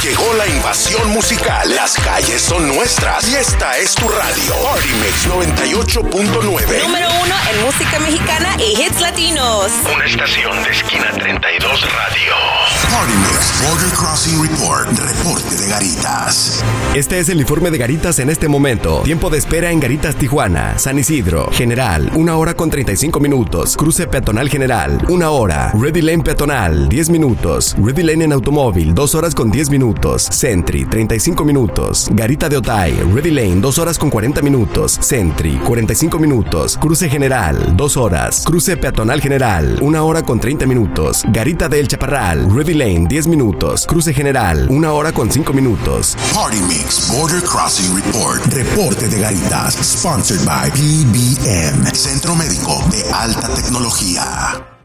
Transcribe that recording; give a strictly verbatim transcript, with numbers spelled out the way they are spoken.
Llegó la invasión musical. Las calles son nuestras y esta es tu radio. Party Mix noventa y ocho punto nueve. Número uno en música mexicana y hits latinos. Una estación de Esquina treinta y dos Radio. Party Mix Border Crossing Report. Reporte de Garitas. Este es el informe de Garitas en este momento. Tiempo de espera en Garitas, Tijuana, San Isidro, General, una hora con treinta y cinco minutos. Cruce peatonal General, una hora. Ready Lane peatonal, diez minutos. Ready Lane en automóvil, dos horas con diez minutos. Sentry, treinta y cinco minutos. Garita de Otay, Ready Lane, dos horas con cuarenta minutos. Sentry, cuarenta y cinco minutos. Cruce General, dos horas. Cruce peatonal General, una hora con treinta minutos. Garita del Chaparral, Ready Lane, diez minutos. Cruce General, una hora con cinco minutos. Party Mix Border Crossing Report. Reporte de Garitas. Sponsored by P B M, Centro Médico de Alta Tecnología.